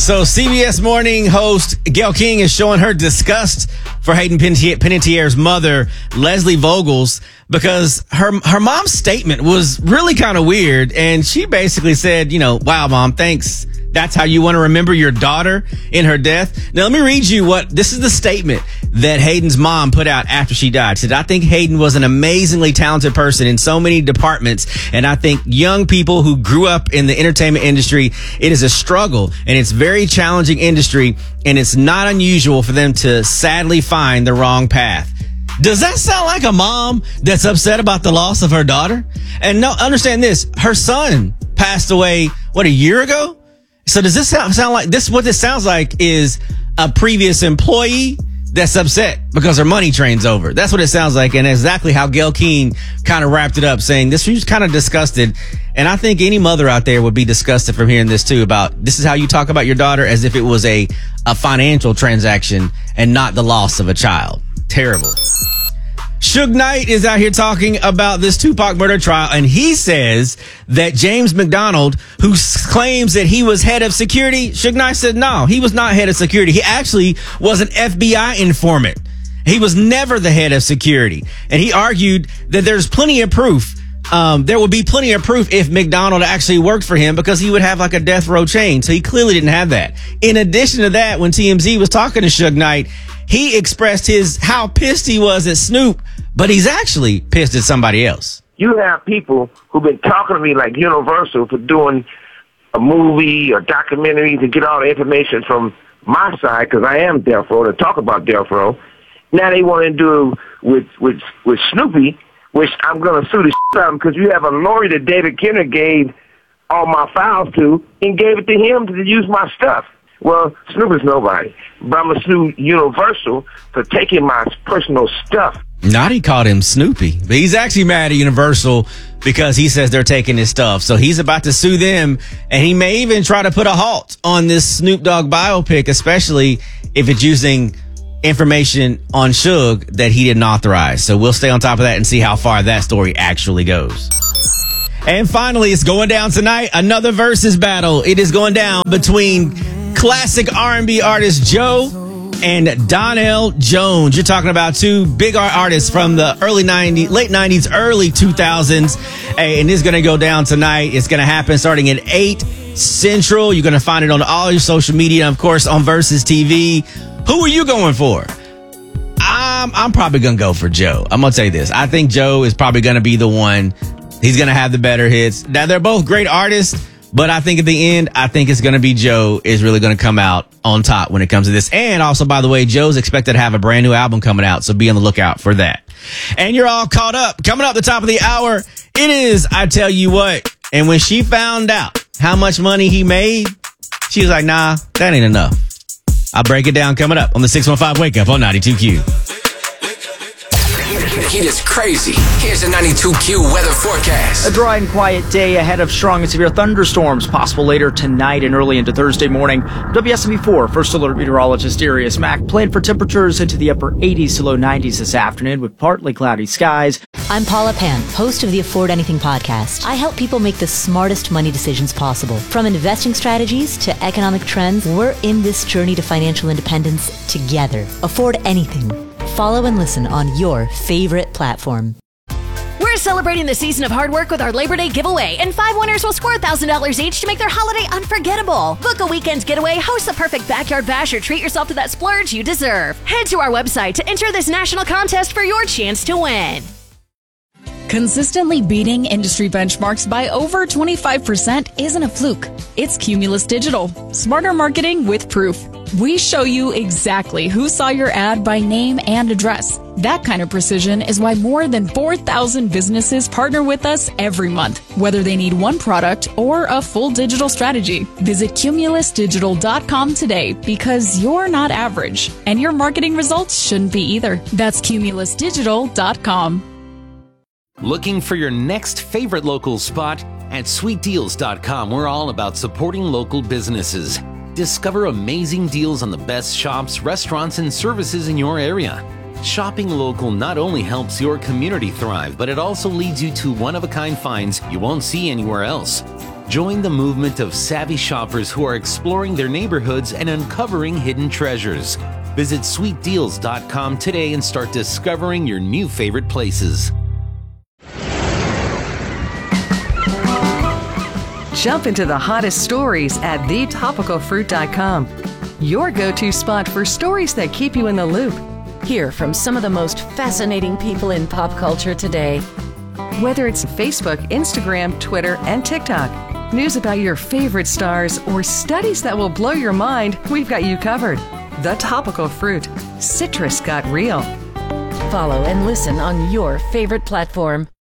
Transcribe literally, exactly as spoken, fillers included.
So C B S Morning host Gayle King is showing her disgust for Hayden Panettiere's mother, Leslie Vogels, because her her mom's statement was really kind of weird. And she basically said, you know, wow, Mom, thanks. That's how you want to remember your daughter in her death. Now, let me read you what this is the statement that Hayden's mom put out after she died. She said, I think Hayden was an amazingly talented person in so many departments. And I think young people who grew up in the entertainment industry, it is a struggle and it's very challenging industry. And it's not unusual for them to sadly find the wrong path. Does that sound like a mom that's upset about the loss of her daughter? And no, understand this. Her son passed away, what, a year ago? So does this sound, sound like this? What this sounds like is a previous employee that's upset because her money train's over. That's what it sounds like. And exactly how Gayle King kind of wrapped it up, saying this was kind of disgusted. And I think any mother out there would be disgusted from hearing this too, about this is how you talk about your daughter as if it was a, a financial transaction and not the loss of a child. Terrible. Suge Knight is out here talking about this Tupac murder trial, and he says that James McDonald, who claims that he was head of security, Suge Knight said no, he was not head of security. He actually was an F B I informant. He was never the head of security. And he argued that there's plenty of proof. Um, there would be plenty of proof if McDonald actually worked for him, because he would have like a death row chain. So he clearly didn't have that. In addition to that, when T M Z was talking to Suge Knight, he expressed his how pissed he was at Snoop, but he's actually pissed at somebody else. You have people who've been talking to me like Universal for doing a movie or documentary to get all the information from my side, because I am Death Row, to talk about Death Row. Now they want to do with with with Snoopy, which I'm going to sue the shit out of him, because you have a lawyer that David Kenner gave all my files to and gave it to him to use my stuff. Well, Snoop is nobody, but I'm going to sue Universal for taking my personal stuff. Not he called him Snoopy, but he's actually mad at Universal because he says they're taking his stuff. So he's about to sue them, and he may even try to put a halt on this Snoop Dogg biopic, especially if it's using information on Suge that he didn't authorize. So we'll stay on top of that and see how far that story actually goes. And finally, it's going down tonight. Another versus battle. It is going down between classic R and B artist Joe and Donell Jones. You're talking about two big art artists from the early nineties, late nineties, early two thousands. Hey, and this is going to go down tonight. It's going to happen starting at eight Central. You're going to find it on all your social media, of course, on Versus T V. Who are you going for? I'm, I'm probably going to go for Joe. I'm going to tell you this. I think Joe is probably going to be the one. He's going to have the better hits. Now, they're both great artists, but I think at the end, I think it's going to be Joe is really going to come out on top when it comes to this. And also, by the way, Joe's expected to have a brand new album coming out, so be on the lookout for that. And you're all caught up. Coming up the top of the hour, it is I Tell You What. And when she found out how much money he made, she was like, nah, that ain't enough. I'll break it down coming up on the six one five Wake Up on ninety-two Q. Heat is crazy. Here's the ninety-two Q weather forecast. A dry and quiet day ahead of strong and severe thunderstorms possible later tonight and early into Thursday morning. W S M V four First Alert Meteorologist Darius Mack planned for temperatures into the upper eighties to low nineties this afternoon with partly cloudy skies. I'm Paula Pan, host of the Afford Anything podcast. I help people make the smartest money decisions possible. From investing strategies to economic trends, we're in this journey to financial independence together. Afford Anything. Follow and listen on your favorite platform. We're celebrating the season of hard work with our Labor Day giveaway, and five winners will score one thousand dollars each to make their holiday unforgettable. Book a weekend getaway, host the perfect backyard bash, or treat yourself to that splurge you deserve. Head to our website to enter this national contest for your chance to win. Consistently beating industry benchmarks by over twenty-five percent isn't a fluke. It's Cumulus Digital. Smarter marketing with proof. We show you exactly who saw your ad by name and address. That kind of precision is why more than four thousand businesses partner with us every month, whether they need one product or a full digital strategy. Visit cumulus digital dot com today, because you're not average, and your marketing results shouldn't be either. That's cumulus digital dot com. Looking for your next favorite local spot? At sweet deals dot com, we're all about supporting local businesses. Discover amazing deals on the best shops, restaurants, and services in your area. Shopping local not only helps your community thrive, but it also leads you to one-of-a-kind finds you won't see anywhere else. Join the movement of savvy shoppers who are exploring their neighborhoods and uncovering hidden treasures. Visit sweet deals dot com today and start discovering your new favorite places. Jump into the hottest stories at the topical fruit dot com. Your go-to spot for stories that keep you in the loop. Hear from some of the most fascinating people in pop culture today. Whether it's Facebook, Instagram, Twitter, and TikTok, news about your favorite stars, or studies that will blow your mind, we've got you covered. The Topical Fruit. Citrus got real. Follow and listen on your favorite platform.